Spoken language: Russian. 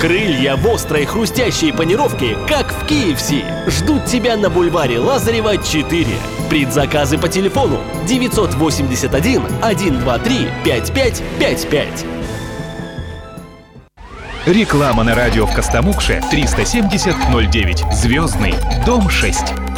Крылья в острой хрустящей панировке, как в KFC, ждут тебя на бульваре Лазарева, 4. Предзаказы по телефону 981 123 5555. Реклама на радио в Костомукше 370 09. Звездный, дом 6.